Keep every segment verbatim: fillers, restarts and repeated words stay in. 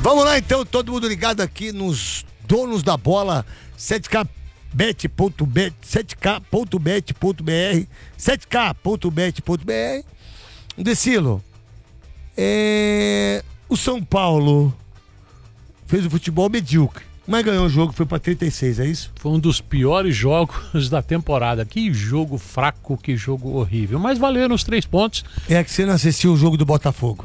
Vamos lá então, todo mundo ligado aqui nos donos da bola, sete K bet ponto bet, sete K ponto bet ponto br, sete K ponto bet ponto br. Decilo, é... o São Paulo fez o futebol medíocre, mas ganhou o jogo, foi pra trinta e seis, é isso? Foi um dos piores jogos da temporada. Que jogo fraco, que jogo horrível. Mas valeram os três pontos. É que você não assistiu o jogo do Botafogo.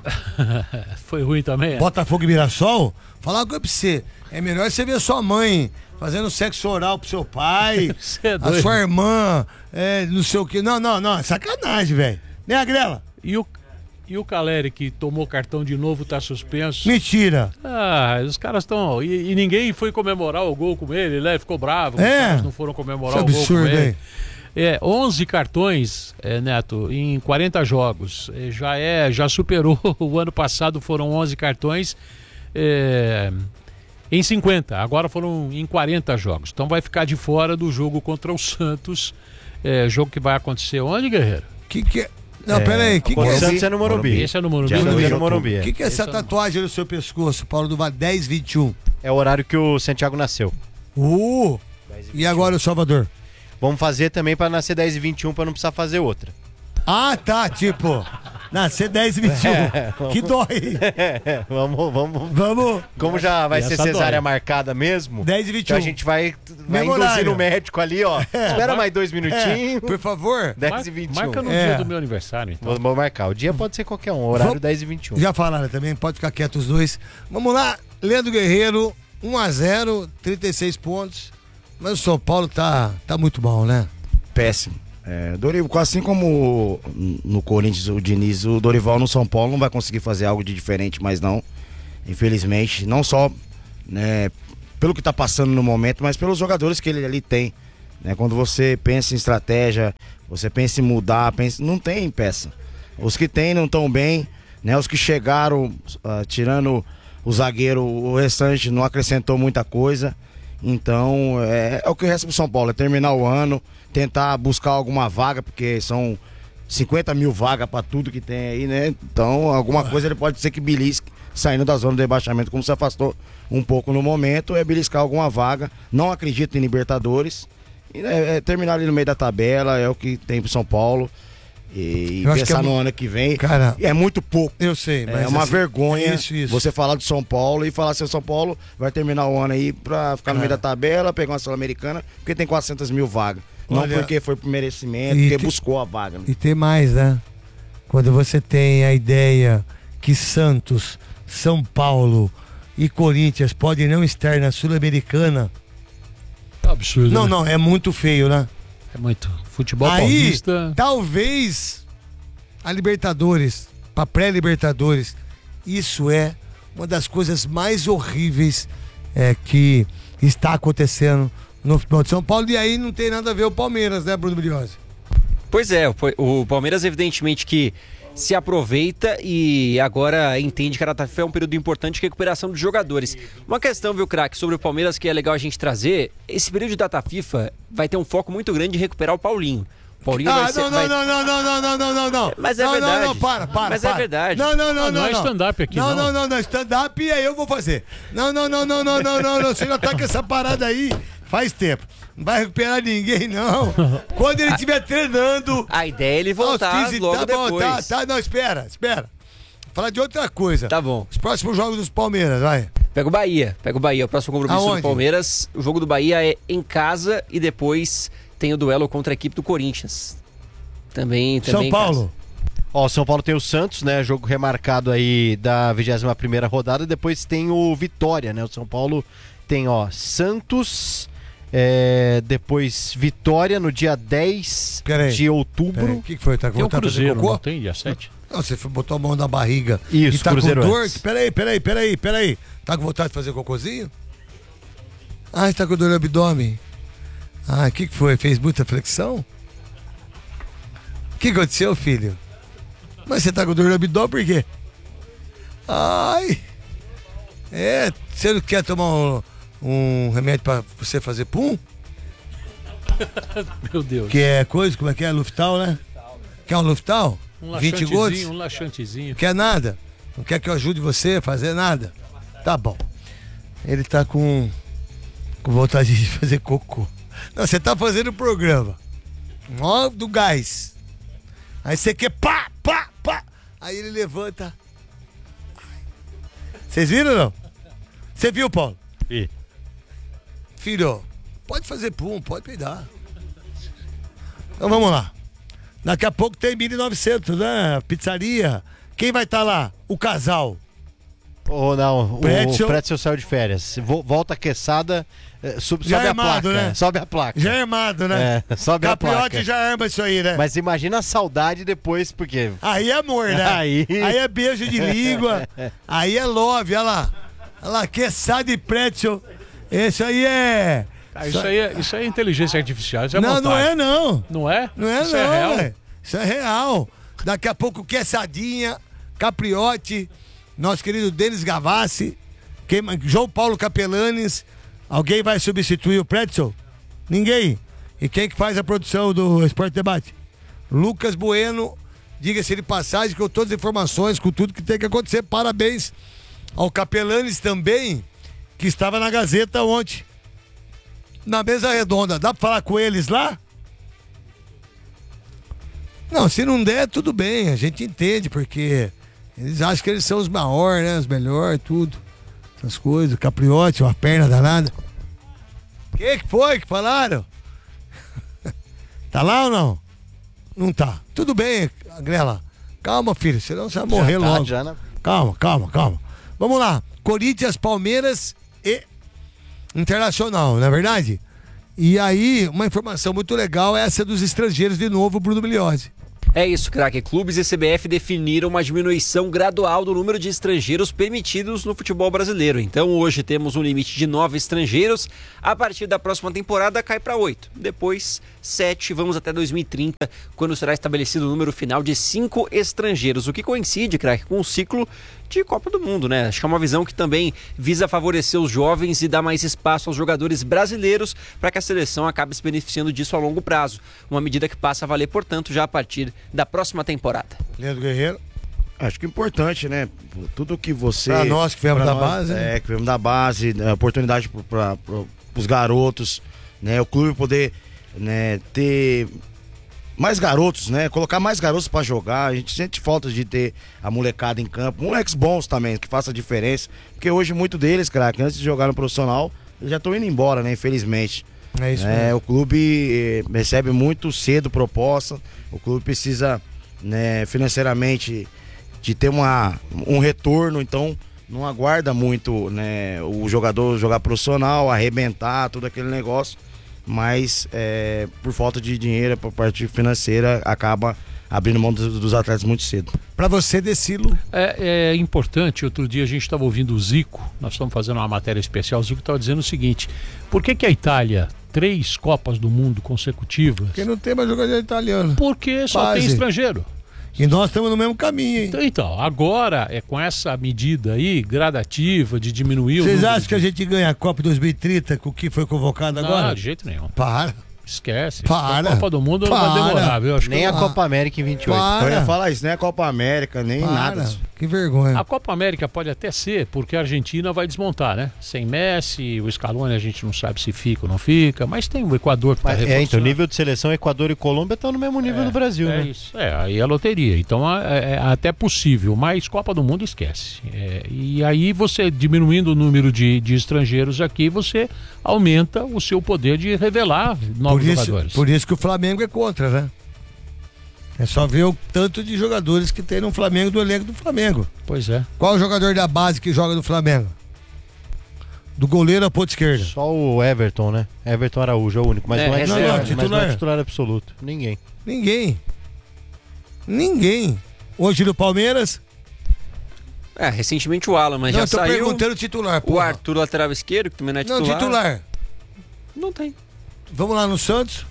Foi ruim também, é? Botafogo e Mirassol? Falar uma coisa pra você. É melhor você ver sua mãe fazendo sexo oral pro seu pai, é a sua irmã, é, não sei o que. Não, não, não. É sacanagem, velho. Né, Agrela? E o, e o Caleri, que tomou cartão de novo, tá suspenso. Mentira. Ah, os caras estão... E, e ninguém foi comemorar o gol com ele, né? Ficou bravo. É. Os caras não foram comemorar Isso o gol absurdo, com ele. hein? É, onze cartões, é, Neto, em quarenta jogos. É, já, é, já superou o ano passado, foram onze cartões é, em cinquenta. Agora foram em quarenta jogos. Então vai ficar de fora do jogo contra o Santos. É, jogo que vai acontecer onde, Guerreiro? Que que é? Não, É, pera aí. Que que o é Santos esse? é no Morumbi. Esse é no Morumbi. Dia dois é no O Morumbi. que, que é essa Esse é tatuagem no seu pescoço, Paulo do Vale? dez vinte e um. É o horário que o Santiago nasceu. Uh! E agora o Salvador? Vamos fazer também pra nascer dez e vinte e um pra não precisar fazer outra. Ah, tá, tipo, nascer dez e vinte e um. É, Que dói. É, vamos, vamos. Vamos. Como já vai ser essa cesárea dói. marcada mesmo, dez e vinte e então um. a gente vai, vai Mesmo induzir horário. no médico ali, ó. Espera mais dois minutinhos. É, por favor. dez e vinte e um. Marca no É. dia do meu aniversário, então. Vou, vou marcar. O dia pode ser qualquer um. Horário Vamos- dez e vinte e um. Já falaram também, pode ficar quieto os dois. Vamos lá, Leandro Guerreiro, um a zero, trinta e seis pontos. Mas o São Paulo tá, tá muito bom, né? Péssimo. É, Dorival, assim como no Corinthians o Diniz, o Dorival no São Paulo não vai conseguir fazer algo de diferente, mas não, infelizmente, não só né, pelo que está passando no momento, mas pelos jogadores que ele ali tem, né? Quando você pensa em estratégia, você pensa em mudar, pensa, não tem peça. Os que tem não estão bem, né? Os que chegaram, uh, tirando o zagueiro, o restante não acrescentou muita coisa. Então, é, é o que resta pro São Paulo, é terminar o ano, tentar buscar alguma vaga, porque são cinquenta mil vagas para tudo que tem aí, né? Então, alguma coisa ele pode ser que belisque, saindo da zona do rebaixamento, como se afastou um pouco no momento, é beliscar alguma vaga. Não acredito em Libertadores. E, é, é terminar ali no meio da tabela, é o que tem pro São Paulo. E Eu acho que pensar é no mu- ano que vem, Cara, é muito pouco. eu sei, mas É uma assim, vergonha é isso, isso. você falar do São Paulo e falar assim, o São Paulo vai terminar o ano aí pra ficar no meio da tabela, pegar uma Sul-Americana, porque tem quatrocentas mil vagas. Não Olha, porque foi por merecimento, e porque te- buscou a vaga. Né? E tem mais, né? Quando você tem a ideia que Santos, São Paulo e Corinthians podem não estar na Sul-Americana. Absurdo. Não, né? não, é muito feio, né? É muito. Futebol Aí, paulista. talvez a Libertadores, pra pré-Libertadores, isso é uma das coisas mais horríveis é, que está acontecendo no futebol de São Paulo. E aí não tem nada a ver o Palmeiras, né, Bruno Briosi? Pois é, o, o Palmeiras evidentemente que se aproveita e agora entende que a data FIFA é um período importante de recuperação dos jogadores. Uma questão, viu, craque, sobre o Palmeiras que é legal a gente trazer, esse período de data FIFA vai ter um foco muito grande em recuperar o Paulinho. O Paulinho Ah, vai ser... não, não, vai... não, não, não, não, não, não, não, não. Mas é não, verdade. Não, não, para, para, Mas para. é verdade. Não, não, não, Ah, não. não é stand-up aqui, não. não. Não, não, não, stand-up e aí eu vou fazer. Não, não, não, não, não, não, não, não. Você já tá com essa parada aí faz tempo. Não vai recuperar ninguém, não. Quando ele estiver treinando... A ideia é ele voltar aos quinze, logo tá bom, depois. tá, tá, não, espera, espera. Falar de outra coisa. Tá bom. Os próximos jogos dos Palmeiras, vai. Pega o Bahia, pega o Bahia. O próximo compromisso Aonde? do Palmeiras, o jogo do Bahia é em casa e depois tem o duelo contra a equipe do Corinthians. Também, também São em Paulo. Ó, o São Paulo tem o Santos, né? Jogo remarcado aí da vigésima primeira rodada. Depois tem o Vitória, né? O São Paulo tem, ó, Santos, é, depois Vitória no dia dez Peraí, de outubro. O que, que foi? Tá com Tem o vontade de fazer Cruzeiro, cocô? não tem dia sete? Não, você foi- botou a mão na barriga Isso, e tá Cruzeiro com dor. antes. Peraí, peraí, peraí, peraí. Tá com vontade de fazer cocôzinho? Ah, você tá com dor no abdômen. Ah, o que, que foi? Fez muita flexão? O que aconteceu, filho? Mas você tá com dor no abdômen por quê? Ai! É, você não quer tomar um, um remédio pra você fazer pum? Meu Deus. Que é coisa, como é que é? Luftal, né? Quer um Luftal? Um vinte gotas? laxantezinho, um laxantezinho. Quer nada? Não quer que eu ajude você a fazer nada? Tá bom. Ele tá com, com vontade de fazer cocô. Não, você tá fazendo o programa. Ó, do gás. Aí você quer pá, pá, pá. Aí ele levanta. Vocês viram ou não? Você viu, Paulo? Vi. Filho, pode fazer pum, pode peidar. Então vamos lá. Daqui a pouco tem mil e novecentos, né? Pizzaria. Quem vai estar lá? O casal. Ou não, o Pretzel. Pretzel saiu de férias. Vo- Volta aqueçada, eh, sub- Já sobe a armado, placa. né? Sobe a placa. Já é armado, né? É, sobe a placa. Capriotti já arma isso aí, né? Mas imagina a saudade depois, porque... Aí é amor, né? Aí- Aí é beijo de língua. Aí é love, olha lá. Olha lá, queçada de pretzel. Esse aí é... Ah, isso, aí é, isso aí é inteligência artificial. Isso é não, não montagem. é não. Não é? Não é isso não, é real. velho. Isso é real. Daqui a pouco, queçadinha, Capriotti, nosso querido Denis Gavassi, quem, João Paulo Capelanes. Alguém vai substituir o pretzel? Ninguém. E quem que faz a produção do Esporte Debate? Lucas Bueno. Diga-se de passagem, com todas as informações, com tudo que tem que acontecer. Parabéns ao Capelanes também, que estava na Gazeta ontem. Na mesa redonda. Dá pra falar com eles lá? Não, se não der, tudo bem. A gente entende, porque eles acham que eles são os maiores, né? Os melhores, tudo. Essas coisas. Capriotti, uma perna danada. O que que foi que falaram? Tá lá ou não? Não tá. Tudo bem, Grela. Calma, filho, senão você vai morrer Já tá, logo. já, né? Calma, calma, calma. Vamos lá. Corinthians, Palmeiras e Internacional, não é verdade? E aí, uma informação muito legal é essa dos estrangeiros de novo, Bruno Migliozzi. É isso, craque. Clubes e C B F definiram uma diminuição gradual do número de estrangeiros permitidos no futebol brasileiro. Então hoje temos um limite de nove estrangeiros. A partir da próxima temporada cai para oito. Depois, sete. Vamos até dois mil e trinta, quando será estabelecido o número final de cinco estrangeiros. O que coincide, craque, com o ciclo de Copa do Mundo, né? Acho que é uma visão que também visa favorecer os jovens e dar mais espaço aos jogadores brasileiros para que a seleção acabe se beneficiando disso a longo prazo. Uma medida que passa a valer, portanto, já a partir da próxima temporada. Leandro Guerreiro. Acho que é importante, né? Tudo que você... Pra nós que viemos pra da nós, base, né? É, que viemos da base, a oportunidade para os garotos, né? O clube poder, né, ter mais garotos, né? Colocar mais garotos para jogar. A gente sente falta de ter a molecada em campo. Moleques bons também, que faça a diferença. Porque hoje, muito deles, craque, antes de jogar no profissional, eles já estão indo embora, né? Infelizmente. É isso É, mesmo. o clube eh, recebe muito cedo proposta. O clube precisa, né, financeiramente de ter uma, um retorno, então não aguarda muito, né, o jogador jogar profissional, arrebentar, todo aquele negócio, mas é, por falta de dinheiro, por parte financeira, acaba abrindo mão dos, dos atletas muito cedo. Pra você, Decilo. É, é importante, outro dia a gente estava ouvindo o Zico, nós estamos fazendo uma matéria especial, o Zico estava dizendo o seguinte: por que que a Itália, três Copas do Mundo consecutivas? Porque não tem mais jogador italiano. Porque só Base. tem estrangeiro. E nós estamos no mesmo caminho, hein? Então, então, agora é com essa medida aí, gradativa, de diminuir o Vocês número acham que a de... gente ganha a Copa dois mil e trinta com o que foi convocado Não, agora? de jeito nenhum. Para. Esquece. Para. A Copa do Mundo não vai Para. demorar, viu? Acho Nem que a Copa América em vinte e oito. Para. Eu ia falar isso, nem a Copa América, nem Para. nada disso. Que vergonha. a Copa América pode até ser, porque a Argentina vai desmontar, né? Sem Messi, o Scaloni a gente não sabe se fica ou não fica, mas tem o Equador que tá Mas, é, então, o reforçando. nível de seleção Equador e Colômbia estão no mesmo nível do Brasil, É né? isso. É, aí é loteria. Então é, é até possível, mas Copa do Mundo esquece. É, e aí você, diminuindo o número de, de estrangeiros aqui, você aumenta o seu poder de revelar novos Por isso, jogadores. por isso que o Flamengo é contra, né? É só ver o tanto de jogadores que tem no Flamengo, do elenco do Flamengo. Pois é. Qual o jogador da base que joga no Flamengo? Do goleiro à ponta esquerda. Só o Everton, né? Everton Araújo é o único, mas É, não é reserva. titular, Não, mas não é titular. titular absoluto. Ninguém. Ninguém. Ninguém. Hoje no Palmeiras. É, recentemente o Alan, mas não, já eu tô saiu. perguntando o titular. O porra. Arthur, lateral esquerdo, que também não é Não, titular. titular. Não tem. Vamos lá no Santos.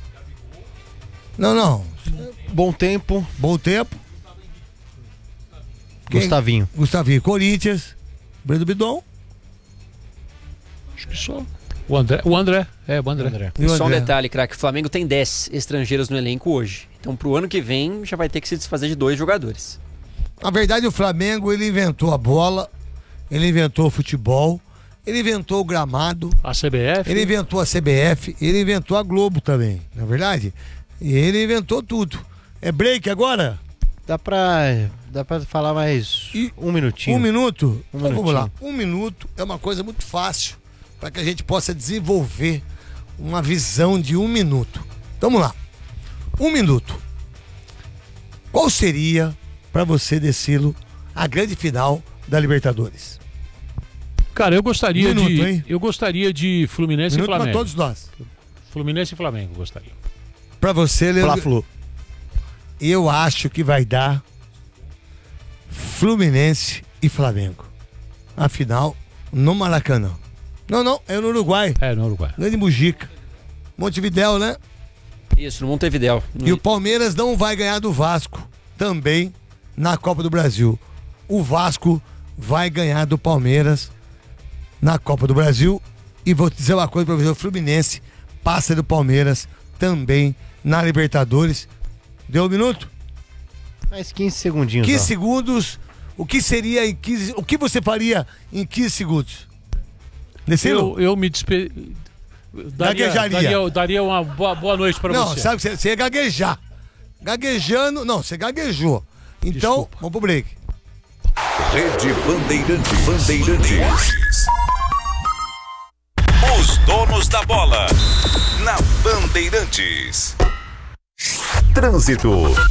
Não, não. Bom tempo, Bom tempo. Quem? Gustavinho. Gustavinho. Corinthians. Breno Bidon. Acho que só. O André. O André. É, o André. André. E o Só um André? detalhe, craque. O Flamengo tem dez estrangeiros no elenco hoje. Então, pro ano que vem, já vai ter que se desfazer de dois jogadores. Na verdade, o Flamengo, ele inventou a bola. ele inventou o futebol, ele inventou o gramado, A C B F. ele inventou a C B F, ele inventou a Globo também, não é verdade? E ele inventou tudo. É break agora? Dá pra, dá pra falar mais E um minutinho. Um minuto? Um então vamos lá. minutinho. Um minuto é uma coisa muito fácil para que a gente possa desenvolver uma visão de um minuto. Então, vamos lá. Um minuto. Qual seria para você, Decilo, a grande final da Libertadores? Cara, eu gostaria Um minuto, de. hein? Eu gostaria de Fluminense Minuto e para Flamengo. todos nós. Fluminense e Flamengo, eu gostaria. Para você, Leandro, Fla-Flu. eu acho que vai dar Fluminense e Flamengo. A final no Maracanã. Não, não, é no Uruguai. É, no Uruguai. Grande Mujica. Montevidéu, né? Isso, no Montevidéu. E o Palmeiras não vai ganhar do Vasco também na Copa do Brasil. O Vasco vai ganhar do Palmeiras na Copa do Brasil. E vou dizer uma coisa pra você: o Fluminense passa do Palmeiras também na Libertadores. Deu um minuto? Mais quinze segundinhos. quinze ó. segundos. O que seria em quinze? O que você faria em quinze segundos? Decilo? Eu, eu me despe... daria, Gaguejaria. daria, daria uma boa, boa noite pra Não, você. sabe que você, você ia gaguejar. Gaguejando. Não, você gaguejou. Então, Desculpa. vamos pro break. Rede Bandeirantes. Bandeirantes. Os donos da bola. Na Bandeirantes. Trânsito.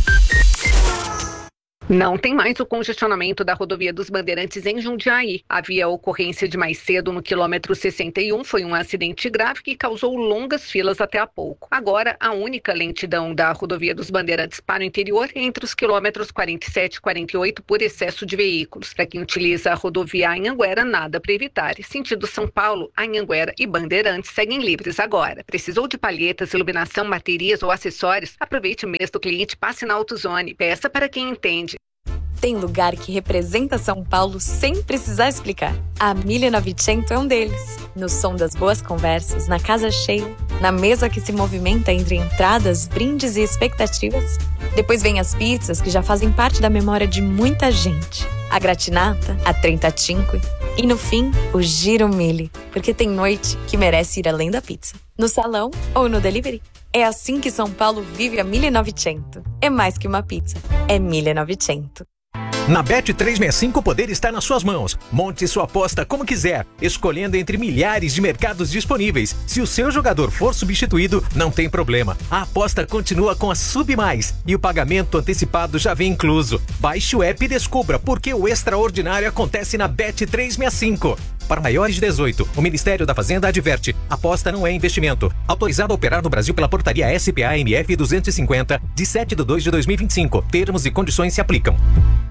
Não tem mais o congestionamento da rodovia dos Bandeirantes em Jundiaí. Havia ocorrência de mais cedo no quilômetro sessenta e um, foi um acidente grave que causou longas filas até há pouco. Agora, a única lentidão da rodovia dos Bandeirantes para o interior é entre os quilômetros quarenta e sete e quarenta e oito por excesso de veículos. Para quem utiliza a rodovia Anhanguera, nada para evitar. Sentido São Paulo, Anhanguera e Bandeirantes seguem livres agora. Precisou de palhetas, iluminação, baterias ou acessórios? Aproveite o mês do cliente, passe na AutoZone. Peça para quem entende. Tem lugar que representa São Paulo sem precisar explicar. A mille e novecento é um deles. No som das boas conversas, na casa cheia, na mesa que se movimenta entre entradas, brindes e expectativas. Depois vem as pizzas que já fazem parte da memória de muita gente. A gratinata, a trentacinque e, no fim, o giro mille. Porque tem noite que merece ir além da pizza. No salão ou no delivery. É assim que São Paulo vive a mille e novecento. É mais que uma pizza, é mille e novecento. Na Bet trezentos e sessenta e cinco o poder está nas suas mãos. Monte sua aposta como quiser, escolhendo entre milhares de mercados disponíveis. Se o seu jogador for substituído, não tem problema. A aposta continua com a Sub Mais e o pagamento antecipado já vem incluso. Baixe o app e descubra por que o extraordinário acontece na Bet trezentos e sessenta e cinco. Para maiores de dezoito, o Ministério da Fazenda adverte: aposta não é investimento. Autorizado a operar no Brasil pela portaria S P A M F duzentos e cinquenta, de sete de dois de dois mil e vinte e cinco. Termos e condições se aplicam.